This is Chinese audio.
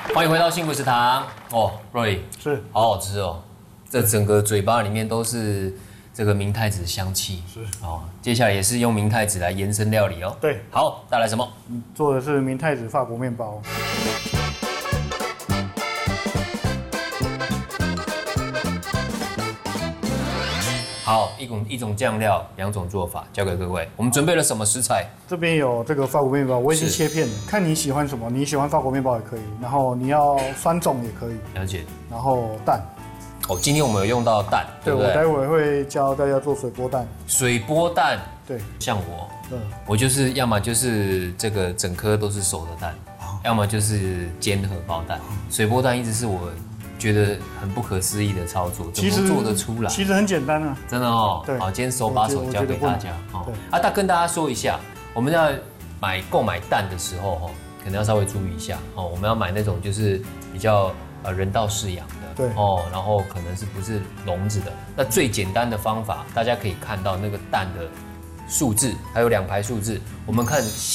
欢迎回到幸福食堂哦，Roy 是好好吃哦，这整个嘴巴里面都是这个明太子香气， 是哦。接下来也是用明太子来延伸料理哦。 对， 好，带来什么？ 做的是明太子法国面包。 好，一种酱料，两种做法，交给各位。我们准备了什么食材？ 这边有这个法国面包，我已经是切片了，看你喜欢什么。你喜欢法国面包也可以，然后你要酸种也可以， 了解。 然后蛋。 哦，今天我们有用到蛋，对不对？ 我待会会教大家做水波蛋。 水波蛋， 对， 像我就是要么就是这个整颗都是熟的蛋，要么就是煎荷包蛋。水波蛋一直是我觉得很不可思议的操作，怎么做得出来？ 其实很简单啊， 真的哦。 对， 好，今天手把手教给大家哦。跟大家说一下，我们要购买蛋的时候哦，可能要稍微注意一下哦。我们要买那种就是比较人道饲养的， 对哦，然后可能是不是笼子的。那最简单的方法，大家可以看到那个蛋的数字，还有2排数字，我们看